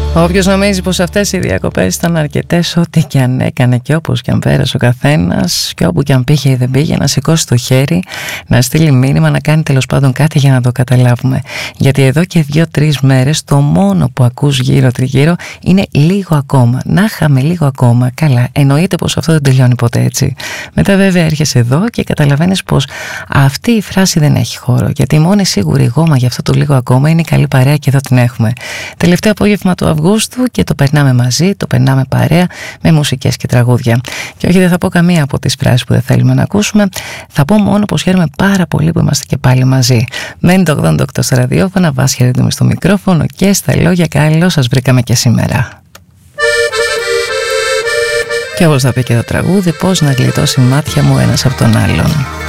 Όποιος νομίζει πως αυτές οι διακοπές ήταν αρκετές, ό,τι και αν έκανε και όπως και αν πέρασε ο καθένας και όπου και αν πήγε ή δεν πήγε, να σηκώσει το χέρι, να στείλει μήνυμα, να κάνει τέλος πάντων κάτι για να το καταλάβουμε. Γιατί εδώ και 2-3 μέρες το μόνο που ακούς γύρω τριγύρω είναι λίγο ακόμα. Να είχαμε λίγο ακόμα. Καλά, εννοείται πως αυτό δεν τελειώνει ποτέ, έτσι. Μετά βέβαια έρχεσαι εδώ και καταλαβαίνεις πως αυτή η φράση δεν έχει χώρο. Γιατί η μόνη σίγουρη γόμα για αυτό το λίγο ακόμα είναι η καλή παρέα και εδώ την έχουμε. Τελευταίο απόγευμα του Αυγούστου και το περνάμε μαζί, το περνάμε παρέα με μουσικές και τραγούδια. Και όχι, δεν θα πω καμία από τις φράσεις που δεν θέλουμε να ακούσουμε. Θα πω μόνο πως χαίρομαι πάρα πολύ που είμαστε και πάλι μαζί. Μένει το 88 στα ραδιόφωνα, Βάση χαιρετούμε στο μικρόφωνο και στα λόγια. Καλώς σας βρήκαμε και σήμερα. Και όπως θα πει και το τραγούδι, πώς να γλιτώσει μάτια μου ένας από τον άλλον.